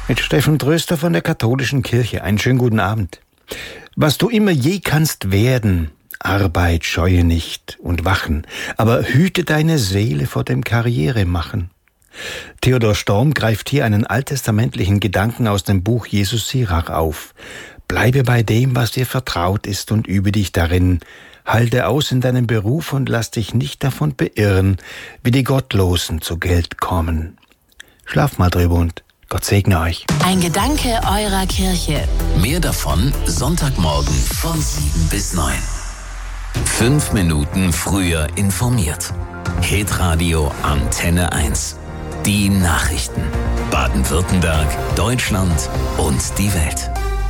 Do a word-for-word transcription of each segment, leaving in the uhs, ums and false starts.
Mit Steffen Tröster von der Katholischen Kirche. Einen schönen guten Abend. Was du immer je kannst werden, Arbeit scheue nicht und wachen, aber hüte deine Seele vor dem Karrieremachen. Theodor Storm greift hier einen alttestamentlichen Gedanken aus dem Buch Jesus Sirach auf. Bleibe bei dem, was dir vertraut ist, und übe dich darin. Halte aus in deinem Beruf und lass dich nicht davon beirren, wie die Gottlosen zu Geld kommen. Schlaf mal drüber und Gott segne euch. Ein Gedanke eurer Kirche. Mehr davon Sonntagmorgen von sieben bis neun. Fünf Minuten früher informiert. Hitradio Antenne eins. Die Nachrichten. Baden-Württemberg, Deutschland und die Welt.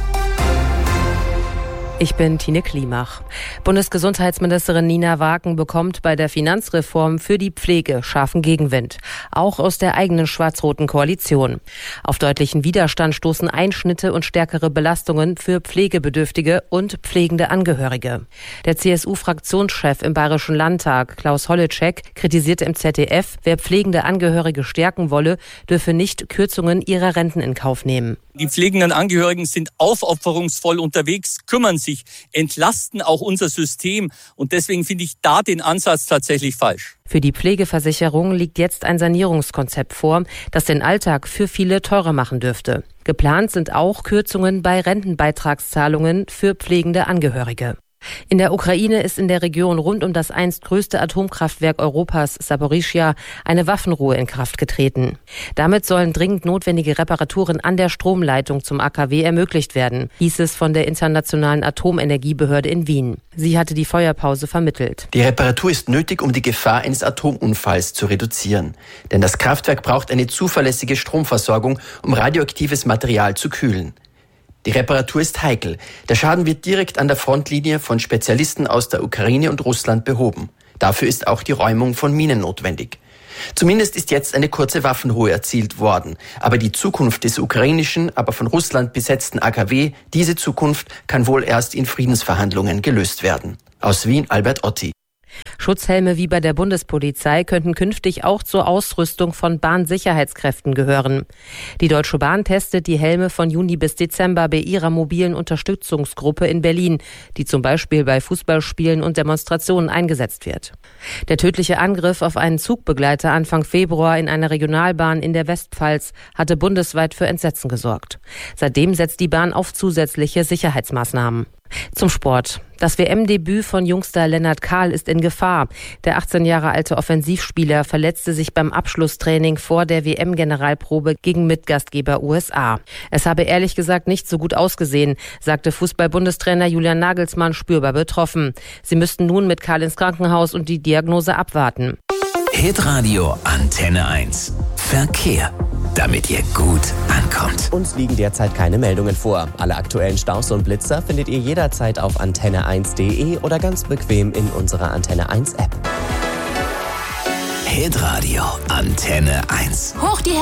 Ich bin Tine Klimach. Bundesgesundheitsministerin Nina Waken bekommt bei der Finanzreform für die Pflege scharfen Gegenwind. Auch aus der eigenen schwarz-roten Koalition. Auf deutlichen Widerstand stoßen Einschnitte und stärkere Belastungen für Pflegebedürftige und pflegende Angehörige. Der C S U-Fraktionschef im Bayerischen Landtag, Klaus Holleczek, kritisierte im Z D F, wer pflegende Angehörige stärken wolle, dürfe nicht Kürzungen ihrer Renten in Kauf nehmen. Die pflegenden Angehörigen sind aufopferungsvoll unterwegs, kümmern sich, entlasten auch unser System. Und deswegen finde ich da den Ansatz tatsächlich falsch. Für die Pflegeversicherung liegt jetzt ein Sanierungskonzept vor, das den Alltag für viele teurer machen dürfte. Geplant sind auch Kürzungen bei Rentenbeitragszahlungen für pflegende Angehörige. In der Ukraine ist in der Region rund um das einst größte Atomkraftwerk Europas, Saporischschja, eine Waffenruhe in Kraft getreten. Damit sollen dringend notwendige Reparaturen an der Stromleitung zum A K W ermöglicht werden, hieß es von der Internationalen Atomenergiebehörde in Wien. Sie hatte die Feuerpause vermittelt. Die Reparatur ist nötig, um die Gefahr eines Atomunfalls zu reduzieren. Denn das Kraftwerk braucht eine zuverlässige Stromversorgung, um radioaktives Material zu kühlen. Die Reparatur ist heikel. Der Schaden wird direkt an der Frontlinie von Spezialisten aus der Ukraine und Russland behoben. Dafür ist auch die Räumung von Minen notwendig. Zumindest ist jetzt eine kurze Waffenruhe erzielt worden. Aber die Zukunft des ukrainischen, aber von Russland besetzten A K W, diese Zukunft kann wohl erst in Friedensverhandlungen gelöst werden. Aus Wien, Albert Otti. Schutzhelme wie bei der Bundespolizei könnten künftig auch zur Ausrüstung von Bahnsicherheitskräften gehören. Die Deutsche Bahn testet die Helme von Juni bis Dezember bei ihrer mobilen Unterstützungsgruppe in Berlin, die zum Beispiel bei Fußballspielen und Demonstrationen eingesetzt wird. Der tödliche Angriff auf einen Zugbegleiter Anfang Februar in einer Regionalbahn in der Westpfalz hatte bundesweit für Entsetzen gesorgt. Seitdem setzt die Bahn auf zusätzliche Sicherheitsmaßnahmen. Zum Sport. Das W M-Debüt von Jungstar Lennart Kahl ist in Gefahr. Der achtzehn Jahre alte Offensivspieler verletzte sich beim Abschlusstraining vor der W M-Generalprobe gegen Mitgastgeber U S A. Es habe ehrlich gesagt nicht so gut ausgesehen, sagte Fußball-Bundestrainer Julian Nagelsmann spürbar betroffen. Sie müssten nun mit Kahl ins Krankenhaus und die Diagnose abwarten. Hitradio Antenne eins. Verkehr. Damit ihr gut ankommt. Uns liegen derzeit keine Meldungen vor. Alle aktuellen Staus und Blitzer findet ihr jederzeit auf antenne eins punkt de oder ganz bequem in unserer Antenne eins App. Hitradio Antenne eins. Hoch die